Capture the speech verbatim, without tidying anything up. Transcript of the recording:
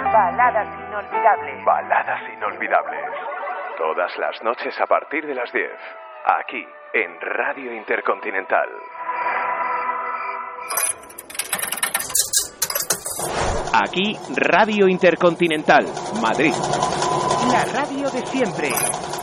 Baladas inolvidables. Baladas inolvidables. Todas las noches a partir de las diez. Aquí, en Radio Intercontinental. Aquí, Radio Intercontinental, Madrid. La radio de siempre.